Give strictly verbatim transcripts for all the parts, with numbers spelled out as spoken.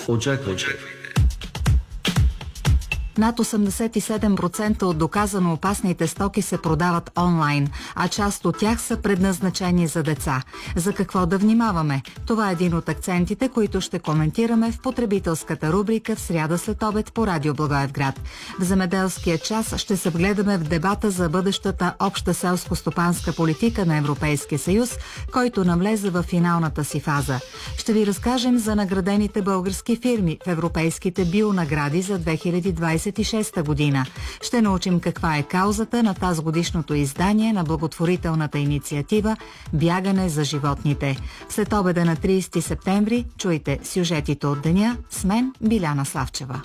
Очаквайте. Над осемдесет и седем процента от доказано опасните стоки се продават онлайн, а част от тях са предназначени за деца. За какво да внимаваме? Това е един от акцентите, които ще коментираме в потребителската рубрика в сряда след обед по Радио Благоевград. В земеделския час ще се вгледаме в дебата за бъдещата обща селско-стопанска политика на Европейския съюз, който навлезе в финалната си фаза. Ще ви разкажем за наградените български фирми в европейските бионагради за две хиляди двадесет и шеста година. Ще научим каква е каузата на тазгодишното издание на благотворителната инициатива «Бягане за животните». След обеда на тридесети септември чуйте сюжетите от деня с мен Биляна Славчева.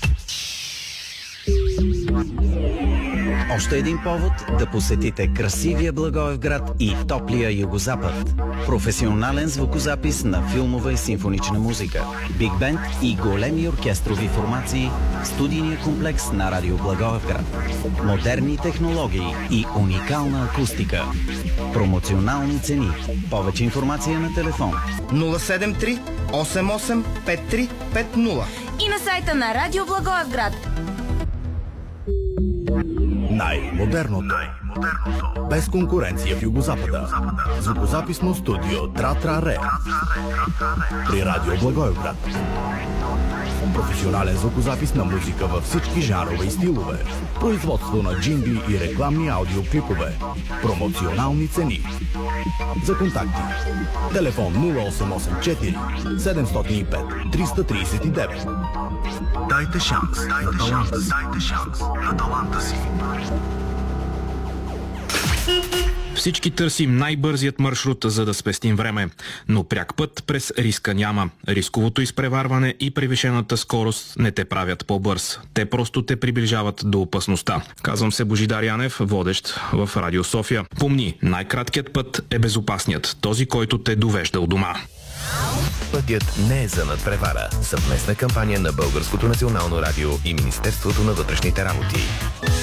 Още един повод да посетите красивия Благоевград и топлия югозапад. Професионален звукозапис на филмова и симфонична музика, биг бенд и големи оркестрови формации, студийния комплекс на Радио Благоевград. Модерни технологии и уникална акустика. Промоционални цени. Повече информация на телефон нула седем три осем осем пет три пет нула и на сайта на Радио Благоевград. Най-модерното. Най-модерното. Без конкуренция в Югозапада. Звукозаписно студио Тра-Тра-Ре. При Радио Благоевград. Професионален звукозапис на музика във всички жанрове и стилове. Производство на джингли и рекламни аудиоклипове. Промоционални цени. За контакти телефон нула осем осем четири седем зет и пет триста тридесет и девет. Дайте шанс на таланта си. Дайте шанс на таланта си. Всички търсим най-бързият маршрут, за да спестим време. Но пряк път през риска няма. Рисковото изпреварване и превишената скорост не те правят по-бърз. Те просто те приближават до опасността. Казвам се Божидар Янев, водещ в Радио София. Помни, най-краткият път е безопасният. Този, който те довежда у дома. Пътят не е за надпревара. Съвместна кампания на Българското национално радио и Министерството на вътрешните работи.